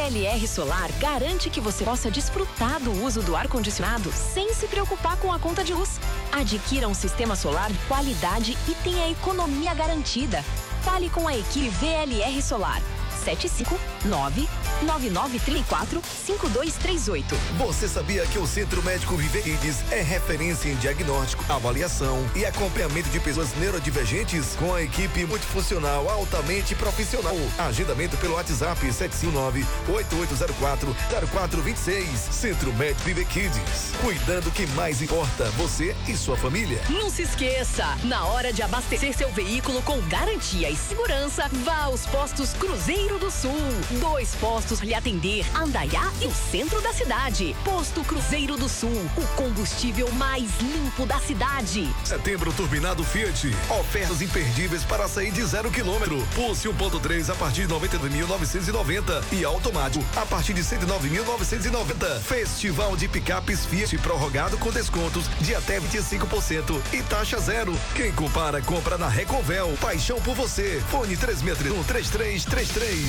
VLR Solar garante que você possa desfrutar do uso do ar-condicionado sem se preocupar com a conta de luz. Adquira um sistema solar de qualidade e tenha economia garantida. Fale com a equipe VLR Solar. 759-9934-5238. Você sabia que o Centro Médico Viver Kids é referência em diagnóstico, avaliação e acompanhamento de pessoas neurodivergentes com a equipe multifuncional altamente profissional? Agendamento pelo WhatsApp 759-8804-0426. Centro Médico Viver Kids. Cuidando que mais importa, você e sua família. Não se esqueça, na hora de abastecer seu veículo com garantia e segurança, vá aos postos Cruzeiro do Sul. 2 postos lhe atender, Andaiá e o centro da cidade. Posto Cruzeiro do Sul, o combustível mais limpo da cidade. Setembro turbinado Fiat. Ofertas imperdíveis para sair de 0 km. Pulse 1.3 a partir de 99.990 e automático a partir de 109.990. Festival de picapes Fiat prorrogado com descontos de até 25% e taxa zero. Quem compara, compra na Recovel. Paixão por você. Fone 3631-3333.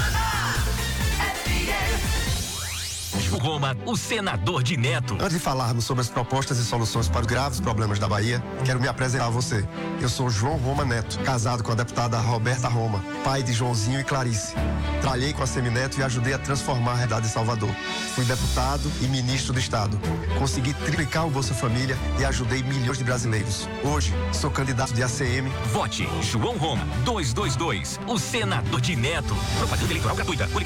João Roma, o senador de Neto. Antes de falarmos sobre as propostas e soluções para os graves problemas da Bahia, quero me apresentar a você. Eu sou João Roma Neto, casado com a deputada Roberta Roma, pai de Joãozinho e Clarice. Trabalhei com a Semineto e ajudei a transformar a realidade de Salvador. Fui deputado e ministro do Estado. Consegui triplicar o Bolsa Família e ajudei milhões de brasileiros. Hoje, sou candidato de ACM. Vote João Roma 222, o senador de Neto. Propaganda eleitoral gratuita.